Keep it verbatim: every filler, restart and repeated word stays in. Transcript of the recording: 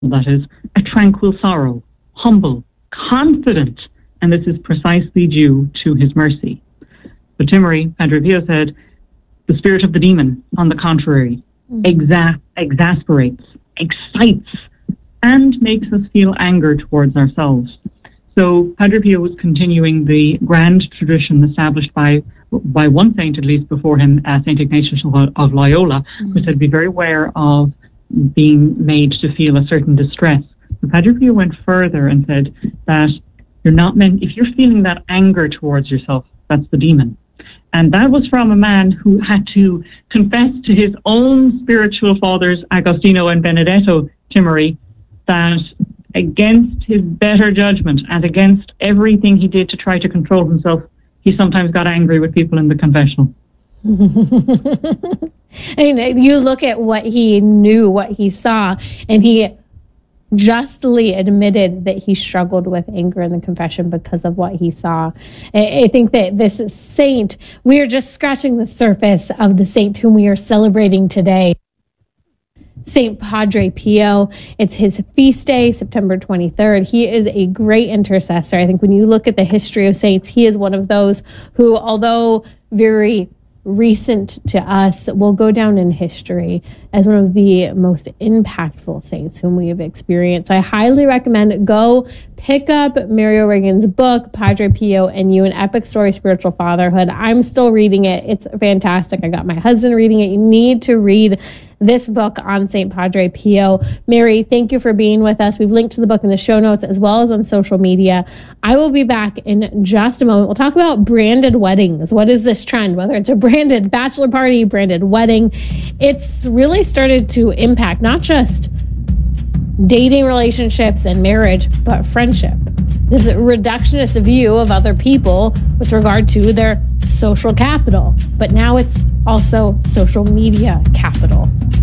that is, a tranquil sorrow, humble, confident, and this is precisely due to his mercy. But Timothy, Padre Pio said, the spirit of the demon, on the contrary, mm-hmm. exa- exasperates, excites, and makes us feel anger towards ourselves. So Padre Pio was continuing the grand tradition established by by one saint, at least before him, uh, Saint Ignatius of, of Loyola, mm-hmm. who said, be very aware of being made to feel a certain distress. But Padre Pio went further and said that you're not meant, if you're feeling that anger towards yourself, that's the demon. And that was from a man who had to confess to his own spiritual fathers, Agostino and Benedetto Timori, that against his better judgment and against everything he did to try to control himself, he sometimes got angry with people in the confessional. And you look at what he knew, what he saw, and he justly admitted that he struggled with anger in the confession because of what he saw. I think that this saint, we are just scratching the surface of the saint whom we are celebrating today. Saint Padre Pio. It's his feast day, September twenty-third. He is a great intercessor. I think when you look at the history of saints, he is one of those who, although very recent to us, will go down in history as one of the most impactful saints whom we have experienced. I highly recommend go pick up Mary O'Regan's book, Padre Pio and You, An Epic Story, Spiritual Fatherhood. I'm still reading it. It's fantastic. I got my husband reading it. You need to read this book on Saint Padre Pio. Mary, thank you for being with us. We've linked to the book in the show notes as well as on social media. I will be back in just a moment. We'll talk about branded weddings. What is this trend? Whether it's a branded bachelor party, branded wedding, it's really started to impact not just dating relationships and marriage, but friendship. This reductionist view of other people with regard to their social capital, but now it's also social media capital.